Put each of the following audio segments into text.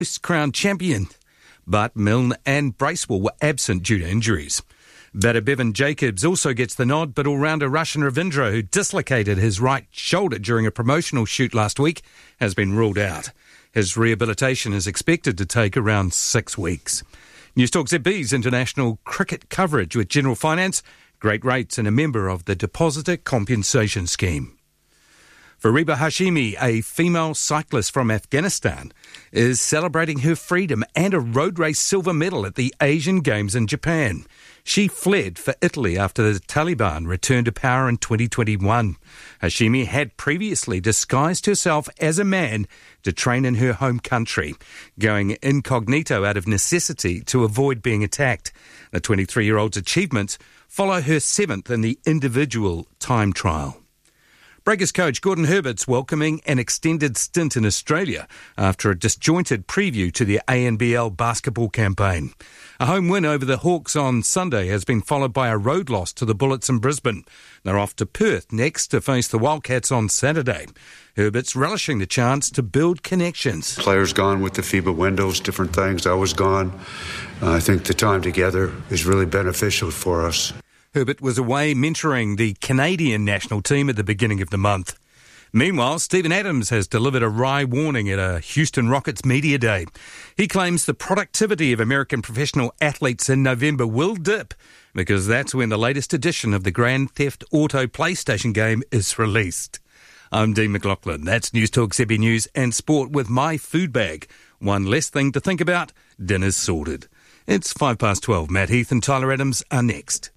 crowned champion. But Milne and Bracewell were absent due to injuries. Batter Bevan Jacobs also gets the nod, but all-rounder Rushan Ravindra, who dislocated his right shoulder during a promotional shoot last week, has been ruled out. His rehabilitation is expected to take around 6 weeks. Newstalk ZB's international cricket coverage with General Finance, great rates and a member of the Depositor Compensation Scheme. Fariba Hashimi, a female cyclist from Afghanistan, is celebrating her freedom and a road race silver medal at the Asian Games in Japan. She fled for Italy after the Taliban returned to power in 2021. Hashimi had previously disguised herself as a man to train in her home country, going incognito out of necessity to avoid being attacked. The 23-year-old's achievements follow her 7th in the individual time trial. Breakers coach Gordon Herbert's welcoming an extended stint in Australia after a disjointed preview to the ANBL basketball campaign. A home win over the Hawks on Sunday has been followed by a road loss to the Bullets in Brisbane. They're off to Perth next to face the Wildcats on Saturday. Herbert's relishing the chance to build connections. Players gone with the FIBA windows, different things. I was gone. I think the time together is really beneficial for us. Herbert was away mentoring the Canadian national team at the beginning of the month. Meanwhile, Steven Adams has delivered a wry warning at a Houston Rockets media day. He claims the productivity of American professional athletes in November will dip because that's when the latest edition of the Grand Theft Auto PlayStation game is released. I'm Dean McLaughlin. That's Newstalk ZB News and Sport with my food bag. One less thing to think about, dinner's sorted. It's 12:05. Matt Heath and Tyler Adams are next.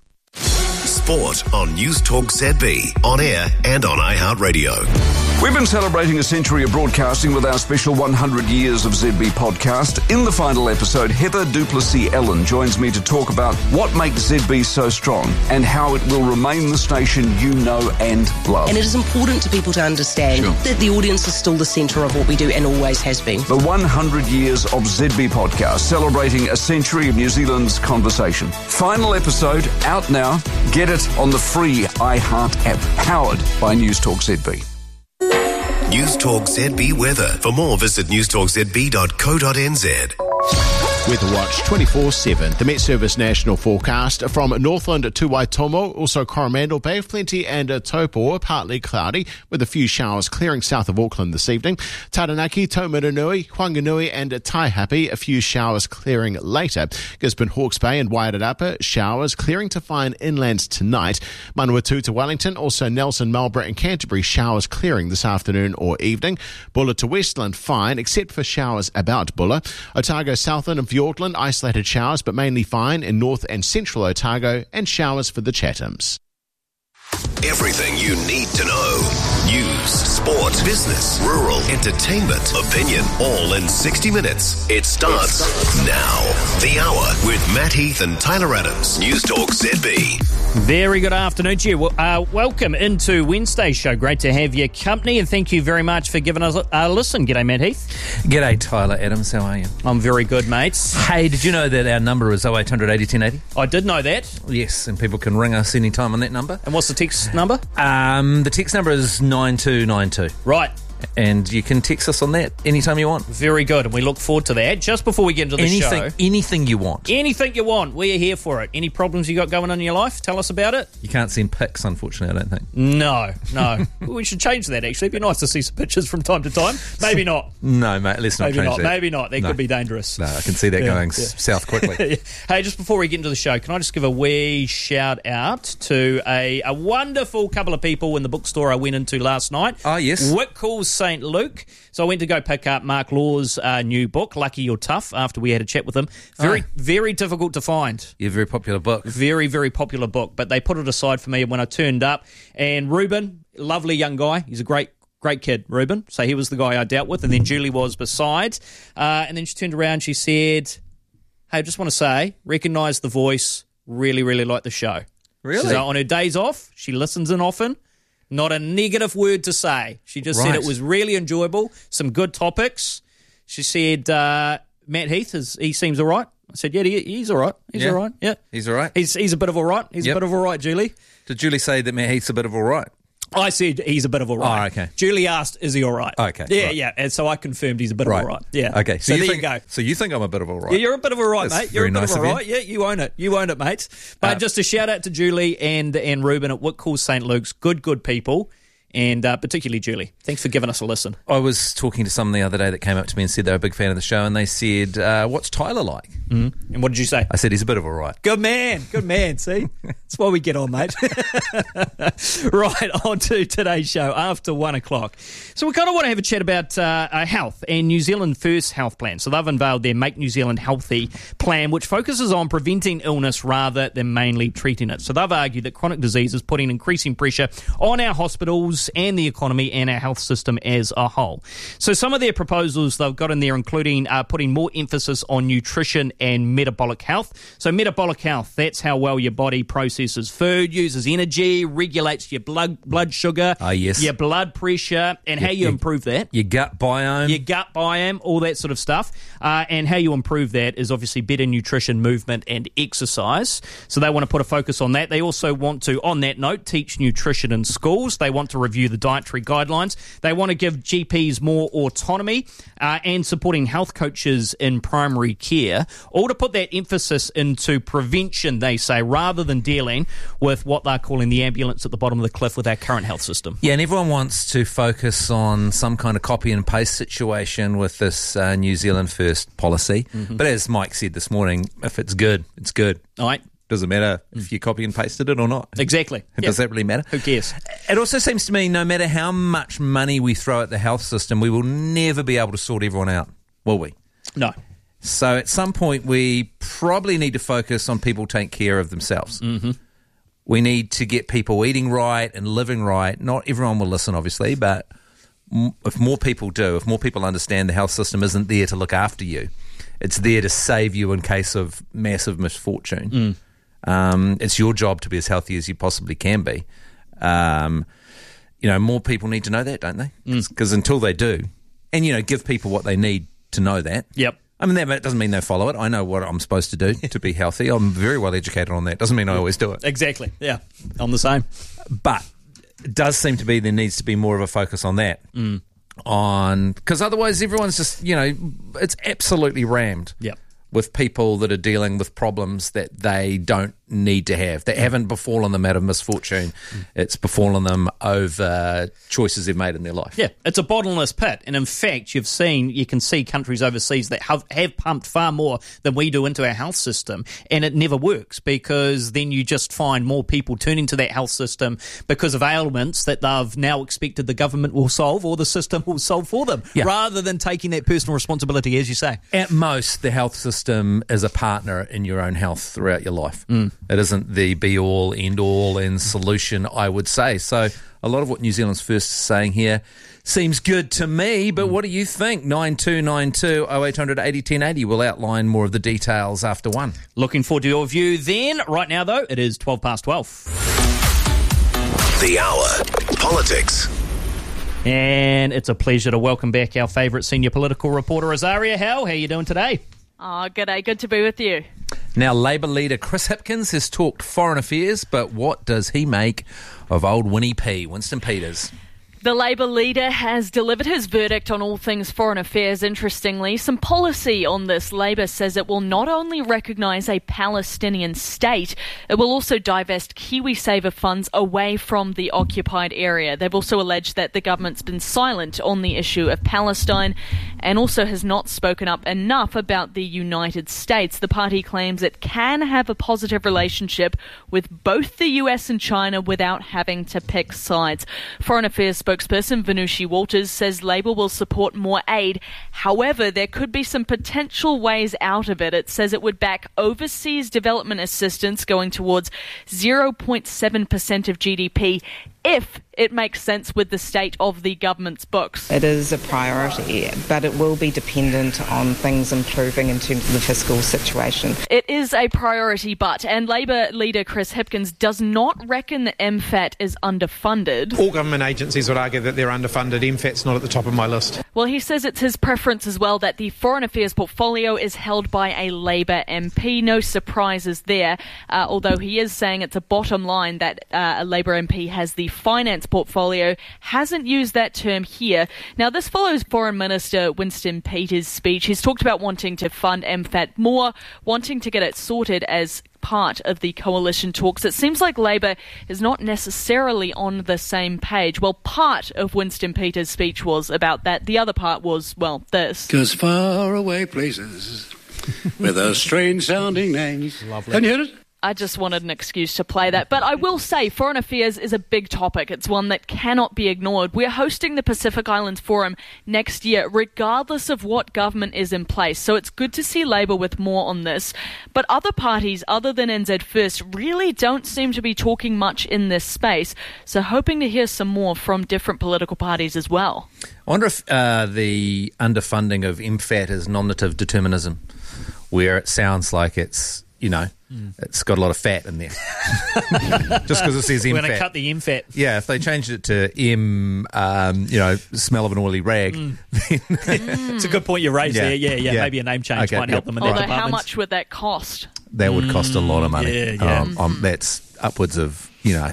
Sport on Newstalk ZB, on air and on iHeartRadio. We've been celebrating a century of broadcasting with our special 100 Years of ZB podcast. In the final episode, Heather Duplessis-Ellen joins me to talk about what makes ZB so strong and how it will remain the station you know and love. And it is important to people to understand that the audience is still the centre of what we do and always has been. The 100 Years of ZB podcast, celebrating a century of New Zealand's conversation. Final episode, out now. Get it on the free iHeart app, powered by Newstalk ZB. Newstalk ZB weather. For more, visit newstalkzb.co.nz. Weather Watch 24/7. The Met Service national forecast from Northland to Waitomo, also Coromandel Bay of Plenty and Taupo, partly cloudy with a few showers clearing south of Auckland this evening. Taranaki, Taumarunui, Whanganui and Taihape, a few showers clearing later. Gisborne, Hawke's Bay and Wairarapa, showers clearing to fine inland tonight. Manawatu to Wellington, also Nelson, Marlborough and Canterbury, showers clearing this afternoon or evening. Bulla to Westland, fine, except for showers about Bulla. Otago, Southland and Fiordland, isolated showers but mainly fine in north and central Otago, and showers for the Chathams. Everything you need to know. News, sport, business, rural, entertainment, opinion, all in 60 minutes. It starts now. The Hour with Matt Heath and Tyler Adams. Newstalk ZB. Very good afternoon to you. Welcome into Wednesday's show. Great to have your company, and thank you very much for giving us a listen. G'day, Matt Heath. G'day, Tyler Adams. How are you? I'm very good, mates. Hey, did you know that our number is 0800 80 1080? I did know that. Yes, and people can ring us anytime on that number. And what's the text number? The text number is 9292. Right. And you can text us on that anytime you want. Very good, and we look forward to that. Just before we get into the show... Anything you want. Anything you want. We're here for it. Any problems you got going on in your life? Tell us about it. You can't send pics, unfortunately, I don't think. No. We should change that, actually. It'd be nice to see some pictures from time to time. Maybe not. No, mate, let's not change that. Maybe not. That could be dangerous. No, I can see that going south quickly. Hey, just before we get into the show, can I just give a wee shout out to a wonderful couple of people in the bookstore I went into last night. Oh, yes. Whitcoulls St. Luke. So I went to go pick up Mark Law's new book, Lucky You're Tough, after we had a chat with him. Very difficult to find. Yeah, very popular book. Very, very popular book. But they put it aside for me when I turned up. And Ruben, lovely young guy. He's a great kid, Ruben. So he was the guy I dealt with. And then Julie was beside. And then she turned around, she said, hey, I just want to say, recognise the voice, really, really like the show. Really? So on her days off, she listens in often. Not a negative word to say. She just said it was really enjoyable. Some good topics. She said, Matt Heath, he seems all right. I said, yeah, he's all right. He's all right. Yeah. He's all right? He's a bit of all right. He's a bit of all right, Julie. Did Julie say that Matt Heath's a bit of all right? I said he's a bit of all right. Oh, okay. Julie asked, is he all right? Okay, Yeah, right. yeah. And so I confirmed he's a bit of all right. Yeah. Okay. So there think, you go. So you think I'm a bit of all right? Yeah, you're a bit of a right, That's mate. You're a very bit nice of a of you. right. Yeah, you own it. You own it, mate. But just a shout out to Julie and Ruben at Whitcool St. Luke's. Good people. And particularly Julie. Thanks for giving us a listen. I was talking to someone the other day that came up to me and said they were a big fan of the show, and they said, what's Tyler like? And what did you say? I said, he's a bit of all right. Good man. See? That's why we get on, mate. Right, on to today's show after 1 o'clock. So we kind of want to have a chat about health and New Zealand First health plan. So they've unveiled their Make New Zealand Healthy plan, which focuses on preventing illness rather than mainly treating it. So they've argued that chronic disease is putting increasing pressure on our hospitals and the economy and our health system as a whole. So some of their proposals they've got in there including putting more emphasis on nutrition and metabolic health. So metabolic health, that's how well your body processes food, uses energy, regulates your blood sugar, yes. your blood pressure, and how you improve that. Your gut biome. All that sort of stuff. And how you improve that is obviously better nutrition, movement, and exercise. So they want to put a focus on that. They also want to, on that note, teach nutrition in schools. They want to review the dietary guidelines. They want to give GPs more autonomy and supporting health coaches in primary care, all to put that emphasis into prevention, they say, rather than dealing with what they're calling the ambulance at the bottom of the cliff with our current health system. Yeah, and everyone wants to focus on some kind of copy and paste situation with this New Zealand First policy. Mm-hmm. But as Mike said this morning, if it's good, it's good. All right. Doesn't matter if you copy and pasted it or not. Exactly. Does that really matter? Who cares? It also seems to me no matter how much money we throw at the health system, we will never be able to sort everyone out, will we? No. So at some point we probably need to focus on people taking care of themselves. Mm-hmm. We need to get people eating right and living right. Not everyone will listen, obviously, but if more people do, if more people understand the health system isn't there to look after you, it's there to save you in case of massive misfortune. It's your job to be as healthy as you possibly can be. More people need to know that, don't they? Because until they do, and, give people what they need to know that. Yep. I mean, that doesn't mean they follow it. I know what I'm supposed to do to be healthy. I'm very well educated on that. Doesn't mean I always do it. Exactly. Yeah. I'm the same. But it does seem to be there needs to be more of a focus on that. Because otherwise everyone's just, it's absolutely rammed. Yep. With people that are dealing with problems that they don't need to have. They haven't befallen them out of misfortune. It's befallen them over choices they've made in their life. Yeah, it's a bottomless pit. And in fact, you can see countries overseas that have pumped far more than we do into our health system. And it never works because then you just find more people turning to that health system because of ailments that they've now expected the government will solve or the system will solve for them, rather than taking that personal responsibility, as you say. At most, the health system is a partner in your own health throughout your life. It isn't the be-all, end-all and solution, I would say. So a lot of what New Zealand's First is saying here seems good to me, but what do you think? 9292 0800 80 1080. We'll outline more of the details after 1. Looking forward to your view then. Right now, though, it is 12 past 12. The Hour. Politics. And it's a pleasure to welcome back our favourite senior political reporter, Azaria Howe. How are you doing today? Oh, g'day. Good to be with you. Now, Labour leader Chris Hipkins has talked foreign affairs, but what does he make of old Winnie P, Winston Peters? The Labour leader has delivered his verdict on all things foreign affairs. Interestingly, some policy on this. Labour says it will not only recognise a Palestinian state, it will also divest KiwiSaver funds away from the occupied area. They've also alleged that the government's been silent on the issue of Palestine and also has not spoken up enough about the United States. The party claims it can have a positive relationship with both the US and China without having to pick sides. Foreign Affairs spokesperson Venushi Walters says Labour will support more aid. However, there could be some potential ways out of it. It says it would back overseas development assistance going towards 0.7% of GDP if it makes sense with the state of the government's books. It is a priority, but it will be dependent on things improving in terms of the fiscal situation. It is a priority, and Labour leader Chris Hipkins does not reckon that MFAT is underfunded. All government agencies would argue that they're underfunded. MFAT's not at the top of my list. Well, he says it's his preference as well that the foreign affairs portfolio is held by a Labour MP. No surprises there, although he is saying it's a bottom line that a Labour MP has the finance portfolio, hasn't used that term here. Now, this follows Foreign Minister Winston Peters' speech. He's talked about wanting to fund MFAT more, wanting to get it sorted as part of the coalition talks. It seems like Labor is not necessarily on the same page. Well, part of Winston Peters' speech was about that. The other part was, well, this. Goes far away places with those strange sounding names. Lovely. Can you hear it? I just wanted an excuse to play that. But I will say foreign affairs is a big topic. It's one that cannot be ignored. We're hosting the Pacific Islands Forum next year, regardless of what government is in place. So it's good to see Labor with more on this. But other parties, other than NZ First, really don't seem to be talking much in this space. So hoping to hear some more from different political parties as well. I wonder if the underfunding of MFAT is nominative determinism, where it sounds like it's, it's got a lot of fat in there. Just because it says MFAT. We're going to cut the MFAT. Yeah, if they changed it to smell of an oily rag. Then it's a good point you raised there. Yeah. Maybe a name change might help them in their departments. How much would that cost? That would cost a lot of money. Yeah. That's upwards of,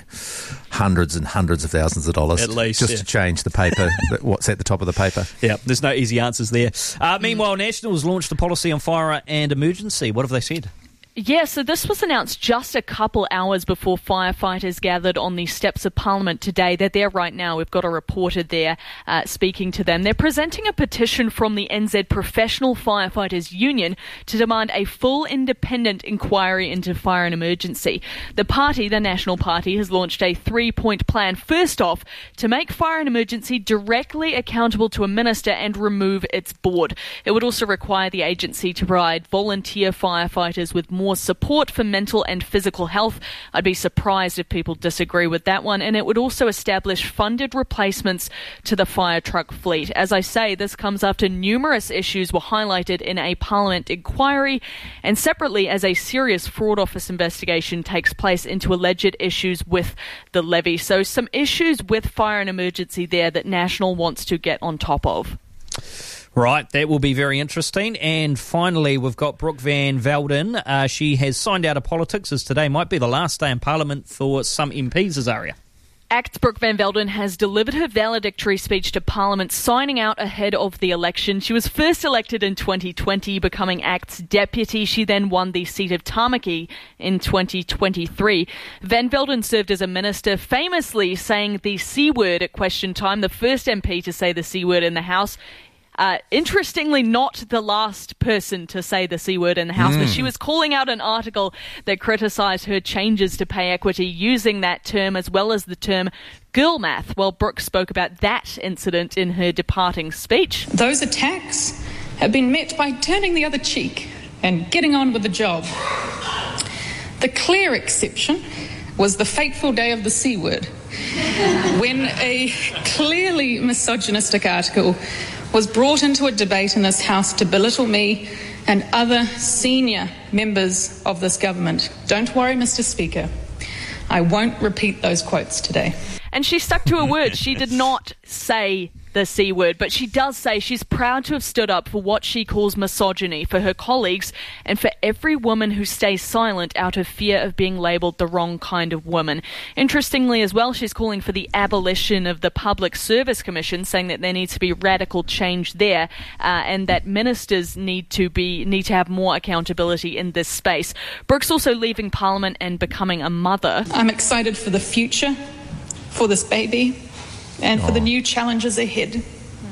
hundreds and hundreds of thousands of dollars. At least. Just to change the paper, what's at the top of the paper. Yeah, there's no easy answers there. Meanwhile, Nationals launched a policy on fire and emergency. What have they said? Yeah, so this was announced just a couple hours before firefighters gathered on the steps of Parliament today. They're there right now. We've got a reporter there speaking to them. They're presenting a petition from the NZ Professional Firefighters Union to demand a full independent inquiry into fire and emergency. The party, the National Party, has launched a 3-point plan. First off, to make fire and emergency directly accountable to a minister and remove its board. It would also require the agency to provide volunteer firefighters with more support for mental and physical health. I'd be surprised if people disagree with that one. And it would also establish funded replacements to the fire truck fleet. As I say, this comes after numerous issues were highlighted in a Parliament inquiry, and separately as a serious fraud office investigation takes place into alleged issues with the levy. So some issues with fire and emergency there that National wants to get on top of. Right, that will be very interesting. And finally, we've got Brooke Van Velden. She has signed out of politics, as today might be the last day in Parliament for some MPs, Azaria. ACT's Brooke Van Velden has delivered her valedictory speech to Parliament, signing out ahead of the election. She was first elected in 2020, becoming ACT's deputy. She then won the seat of Tamaki in 2023. Van Velden served as a minister, famously saying the C word at question time, the first MP to say the C word in the House. Interestingly, not the last person to say the C word in the House, but she was calling out an article that criticised her changes to pay equity using that term as well as the term girl math. Well, Brooke spoke about that incident in her departing speech. Those attacks have been met by turning the other cheek and getting on with the job. The clear exception was the fateful day of the C word, when a clearly misogynistic article was brought into a debate in this House to belittle me and other senior members of this government. Don't worry, Mr. Speaker. I won't repeat those quotes today. And she stuck to her words. She did not say the C word, but she does say she's proud to have stood up for what she calls misogyny for her colleagues and for every woman who stays silent out of fear of being labelled the wrong kind of woman. Interestingly as well, she's calling for the abolition of the Public Service Commission, saying that there needs to be radical change there and that ministers need to have more accountability in this space. Brooke's also leaving Parliament and becoming a mother. I'm excited for the future, for this baby, and for the new challenges ahead.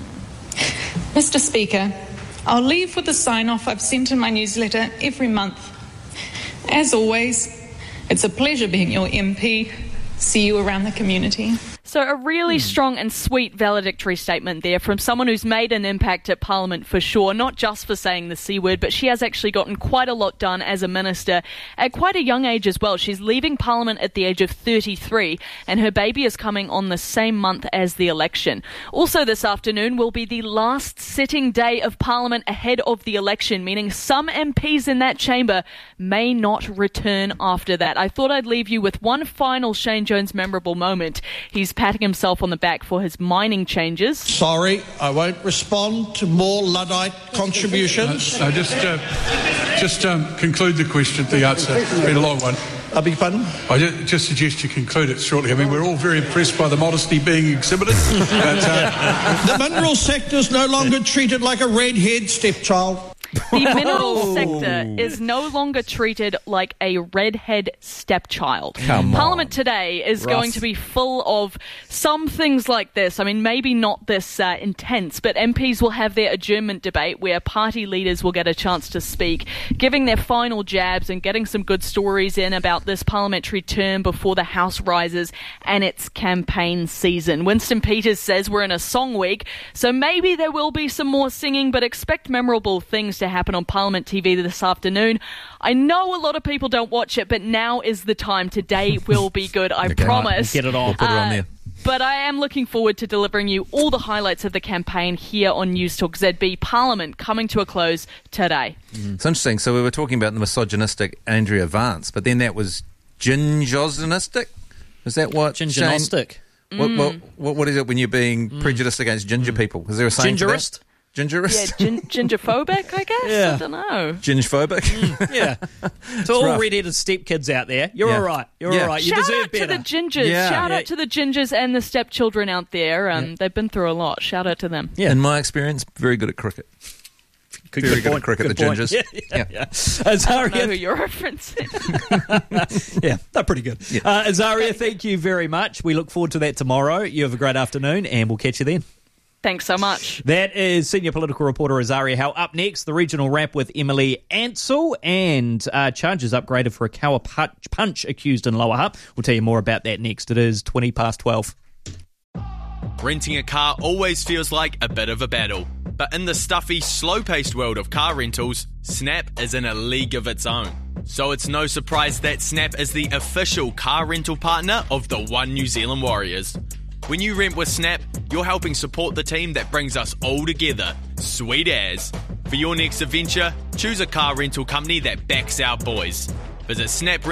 Mr. Speaker, I'll leave with the sign-off I've sent in my newsletter every month. As always, it's a pleasure being your MP. See you around the community. So a really strong and sweet valedictory statement there from someone who's made an impact at Parliament for sure, not just for saying the C word, but she has actually gotten quite a lot done as a minister at quite a young age as well. She's leaving Parliament at the age of 33 and her baby is coming on the same month as the election. Also this afternoon will be the last sitting day of Parliament ahead of the election, meaning some MPs in that chamber may not return after that. I thought I'd leave you with one final Shane Jones memorable moment. He's patting himself on the back for his mining changes. Sorry, I won't respond to more Luddite contributions. Just conclude the question, the answer. It's been a long one. I beg your pardon? I just suggest you conclude it shortly. I mean, we're all very impressed by the modesty being exhibited. But, The mineral sector is no longer treated like a redhead stepchild. The mineral sector is no longer treated like a redhead stepchild. Come Parliament on, today is Russ. going to be full of some things like this. I mean, maybe not this intense, but MPs will have their adjournment debate where party leaders will get a chance to speak, giving their final jabs and getting some good stories in about this parliamentary term before the House rises and its campaign season. Winston Peters says we're in a song week, so maybe there will be some more singing, but expect memorable things to happen on Parliament TV this afternoon. I know a lot of people don't watch it, but now is the time. Today will be good, I promise. We'll get it on. We'll put it on there. But I am looking forward to delivering you all the highlights of the campaign here on News Talk ZB. Parliament coming to a close today. It's interesting. So we were talking about the misogynistic Andrea Vance, but then that was gingosynistic? Is that what? Ginginostic. Shane, what is it when you're being prejudiced against ginger people? Is there a saying for that? Gingerist? Yeah, gingerphobic, I guess? Yeah. I don't know. Gingephobic? Yeah. To all rough. red-headed stepkids out there, you're Yeah. all right. You're Yeah. all right. You Shout deserve out better. to the gingers. Yeah. Shout out to the gingers and the stepchildren out there. They've been through a lot. Shout out to them. In my experience, very good at cricket. Very good at cricket, the point. gingers. Yeah. I don't know who you're referencing. Yeah, they're pretty good. Azaria, thank you very much. We look forward to that tomorrow. You have a great afternoon, and we'll catch you then. Thanks so much. That is senior political reporter Azaria Howe. Up next, the regional wrap with Emily Ansell, and charges upgraded for a Kawa punch accused in Lower Hutt. We'll tell you more about that next. It is 12:20. Renting a car always feels like a bit of a battle. But in the stuffy, slow-paced world of car rentals, Snap is in a league of its own. So it's no surprise that Snap is the official car rental partner of the One New Zealand Warriors. When you rent with Snap, you're helping support the team that brings us all together. Sweet as. For your next adventure, choose a car rental company that backs our boys. Visit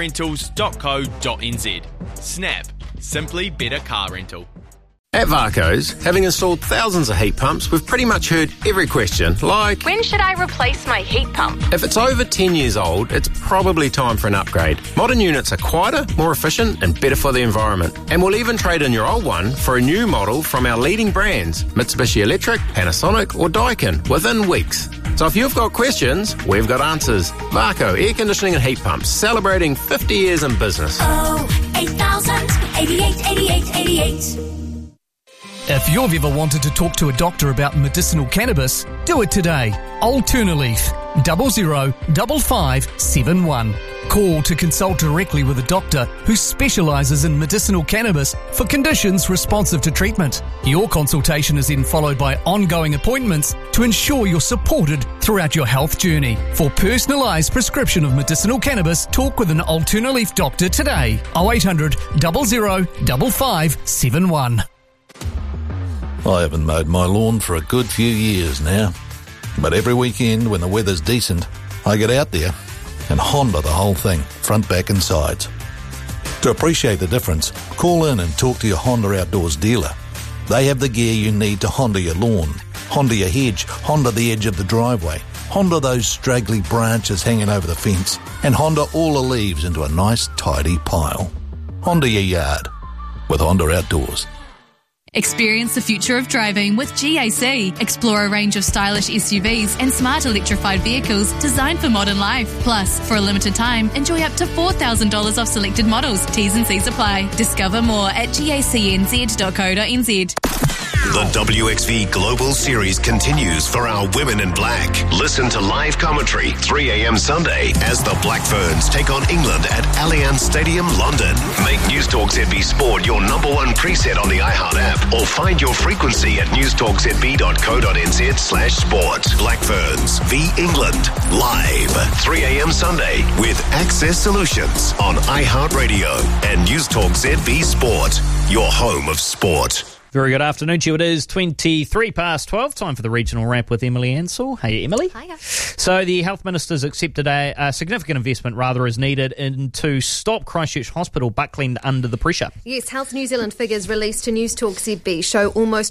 snaprentals.co.nz. Snap. Simply better car rental. At Varco's, having installed thousands of heat pumps, we've pretty much heard every question, like, when should I replace my heat pump? if it's over 10 years old, it's probably time for an upgrade. Modern units are quieter, more efficient, and better for the environment. And we'll even trade in your old one for a new model from our leading brands, Mitsubishi Electric, Panasonic, or Daikin, within weeks. So if you've got questions, we've got answers. Varco Air Conditioning and Heat Pumps, celebrating 50 years in business. Oh, 8,000, 88, 88, 88. If you've ever wanted to talk to a doctor about medicinal cannabis, do it today. Alternaleaf, 005571. Call to consult directly with a doctor who specialises in medicinal cannabis for conditions responsive to treatment. Your consultation is then followed by ongoing appointments to ensure you're supported throughout your health journey. For personalised prescription of medicinal cannabis, talk with an Alternaleaf doctor today. 0800 005571. I haven't mowed my lawn for a good few years now. But every weekend when the weather's decent, I get out there and Honda the whole thing, front, back and sides. To appreciate the difference, call in and talk to your Honda Outdoors dealer. They have the gear you need to Honda your lawn, Honda your hedge, Honda the edge of the driveway, Honda those straggly branches hanging over the fence, and Honda all the leaves into a nice tidy pile. Honda your yard with Honda Outdoors. Experience the future of driving with GAC. Explore a range of stylish SUVs and smart electrified vehicles designed for modern life. Plus, for a limited time, enjoy up to $4,000 off selected models. T's and C's apply. Discover more at gacnz.co.nz. The WXV Global Series continues for our Women in Black. Listen to live commentary 3 a.m. Sunday as the Black Ferns take on England at Allianz Stadium, London. Make News Talk ZB Sport your number one preset on the iHeart app or find your frequency at newstalkzb.co.nz/sport. Black Ferns v England live 3 a.m. Sunday with Access Solutions on iHeart Radio and News Talk ZB Sport, your home of sport. Very good afternoon to you. It is 23 past 12. Time for the regional wrap with Emily Ansell. Hey, Emily. Hiya. So the health minister's accepted a significant investment, is needed to stop Christchurch Hospital buckling under the pressure. Yes, Health New Zealand figures released to Newstalk ZB show almost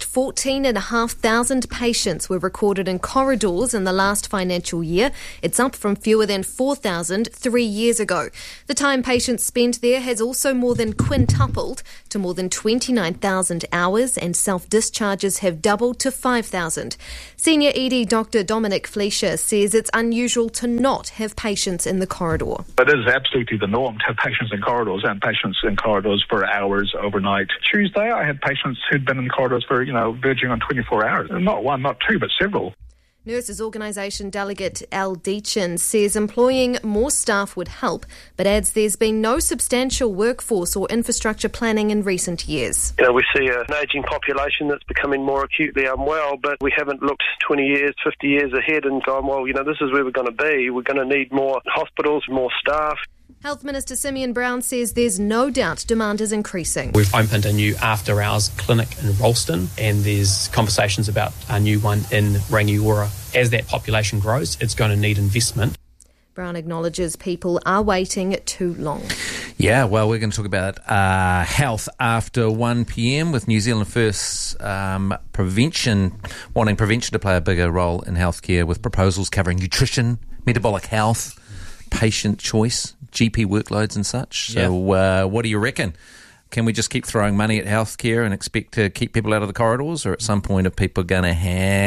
14,500 patients were recorded in corridors in the last financial year. It's up from fewer than 4,000 3 years ago. The time patients spent there has also more than quintupled to more than 29,000 hours, and self-discharges have doubled to 5,000. Senior ED Dr. Dominic Fleischer says it's unusual to not have patients in the corridor. It is absolutely the norm to have patients in corridors, and patients in corridors for hours overnight. Tuesday, I had patients who'd been in corridors for, verging on 24 hours. Not one, not two, but several. Nurses Organisation delegate Al Deachin says employing more staff would help, but adds there's been no substantial workforce or infrastructure planning in recent years. We see an ageing population that's becoming more acutely unwell, but we haven't looked 20 years, 50 years ahead and gone, this is where we're going to be. We're going to need more hospitals, more staff. Health Minister Simeon Brown says there's no doubt demand is increasing. We've opened a new after-hours clinic in Ralston, and there's conversations about a new one in Rangiora. As that population grows, it's going to need investment. Brown acknowledges people are waiting too long. Yeah, well, we're going to talk about health after 1 p.m. with New Zealand First wanting prevention to play a bigger role in healthcare, with proposals covering nutrition, metabolic health, patient choice, GP workloads and such. So what do you reckon? Can we just keep throwing money at healthcare and expect to keep people out of the corridors, or at some point are people going to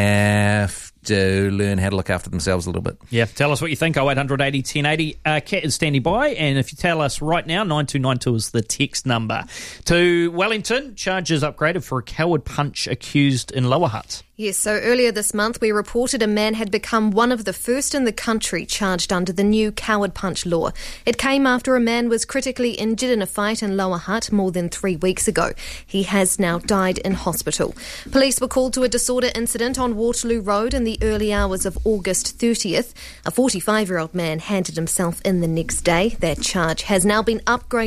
have to learn how to look after themselves a little bit? Yeah, tell us what you think. 0800 80 1080. Kat is standing by, and if you tell us right now, 9292 is the text number. To Wellington, charges upgraded for a coward punch accused in Lower Hutt. Yes, so earlier this month we reported a man had become one of the first in the country charged under the new coward punch law. It came after a man was critically injured in a fight in Lower Hutt more than 3 weeks ago. He has now died in hospital. Police were called to a disorder incident on Waterloo Road in the early hours of August 30th. A 45-year-old man handed himself in the next day. That charge has now been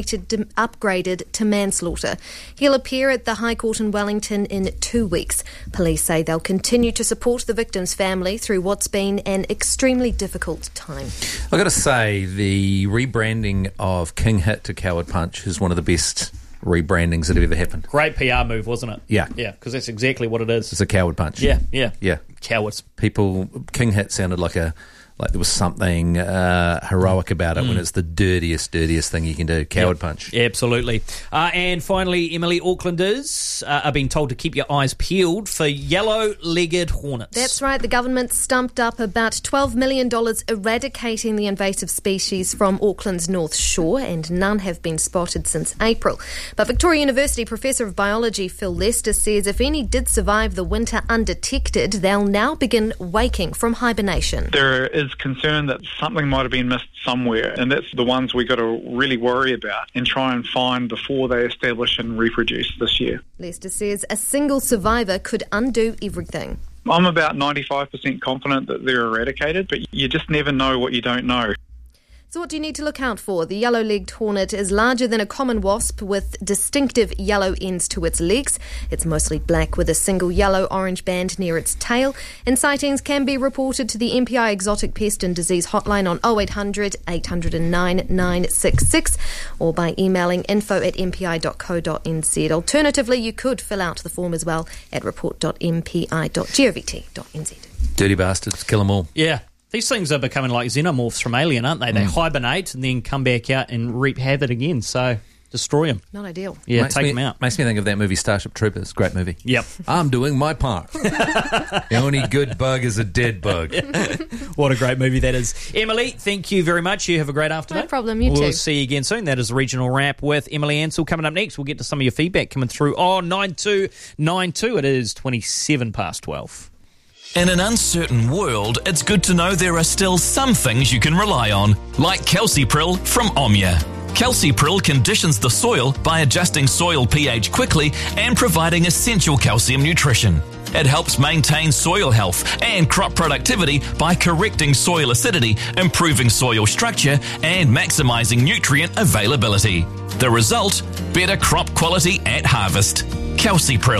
upgraded to manslaughter. He'll appear at the High Court in Wellington in 2 weeks. Police say they'll continue to support the victim's family through what's been an extremely difficult time. I've got to say, the rebranding of King Hit to Coward Punch is one of the best rebrandings that have ever happened. Great PR move, wasn't it? Yeah. Yeah, because that's exactly what it is. It's a coward punch. Yeah. Cowards. King Hit sounded like there was something heroic about it when it's the dirtiest thing you can do. Coward punch. Yeah, absolutely. And finally, Emily, Aucklanders are being told to keep your eyes peeled for yellow-legged hornets. That's right. The government stumped up about $12 million eradicating the invasive species from Auckland's North Shore, and none have been spotted since April. But Victoria University Professor of Biology Phil Lester says if any did survive the winter undetected, they'll now begin waking from hibernation. There is concern that something might have been missed somewhere, and that's the ones we got to really worry about and try and find before they establish and reproduce this year. Lester says a single survivor could undo everything. I'm about 95% confident that they're eradicated, but you just never know what you don't know. So what do you need to look out for? The yellow-legged hornet is larger than a common wasp with distinctive yellow ends to its legs. It's mostly black with a single yellow-orange band near its tail. And sightings can be reported to the MPI Exotic Pest and Disease Hotline on 0800 809 966 or by emailing info@mpi.co.nz. Alternatively, you could fill out the form as well at report.mpi.govt.nz. Dirty bastards, kill them all. Yeah. These things are becoming like xenomorphs from Alien, aren't they? They hibernate and then come back out and reap havoc again. So destroy them. Not ideal. Yeah, take them out. Makes me think of that movie Starship Troopers. Great movie. Yep. I'm doing my part. The only good bug is a dead bug. What a great movie that is. Emily, thank you very much. You have a great afternoon. No problem. You too. We'll see you again soon. That is the Regional Wrap with Emily Ansell. Coming up next, we'll get to some of your feedback coming through on 9292. It is 27 past 12. In an uncertain world, it's good to know there are still some things you can rely on, like Calcipril from Omnia. Calcipril conditions the soil by adjusting soil pH quickly and providing essential calcium nutrition. It helps maintain soil health and crop productivity by correcting soil acidity, improving soil structure, and maximising nutrient availability. The result? Better crop quality at harvest. Calcipril.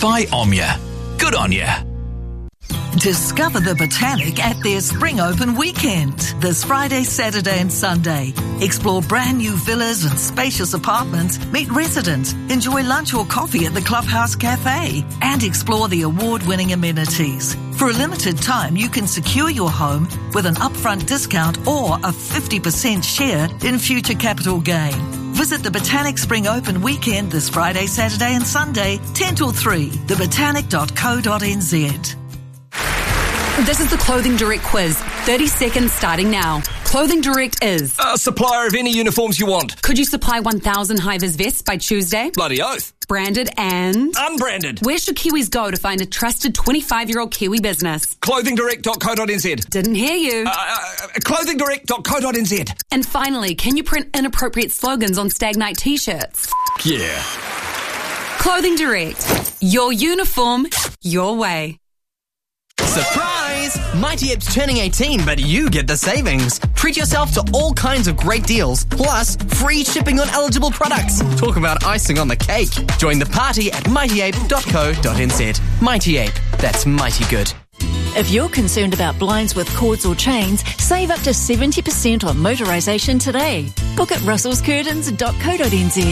by Omnia. Good on ya. Discover the Botanic at their Spring Open weekend, this Friday, Saturday and Sunday. Explore brand new villas and spacious apartments, meet residents, enjoy lunch or coffee at the Clubhouse Cafe, and explore the award-winning amenities. For a limited time, you can secure your home with an upfront discount or a 50% share in future capital gain. Visit the Botanic Spring Open weekend this Friday, Saturday and Sunday, 10 till 3, thebotanic.co.nz. This is the Clothing Direct quiz. 30 seconds starting now. Clothing Direct is a supplier of any uniforms you want. Could you supply 1,000 high-vis vests by Tuesday? Bloody oath. Branded and unbranded. Where should Kiwis go to find a trusted 25-year-old Kiwi business? Clothingdirect.co.nz. Didn't hear you. Clothingdirect.co.nz. And finally, can you print inappropriate slogans on Stag Night t-shirts? Yeah. Clothing Direct. Your uniform, your way. Surprise! Mighty Ape's turning 18, but you get the savings. Treat yourself to all kinds of great deals, plus free shipping on eligible products. Talk about icing on the cake. Join the party at mightyape.co.nz. Mighty Ape, that's mighty good. If you're concerned about blinds with cords or chains, save up to 70% on motorisation today. Book at russellscurtains.co.nz.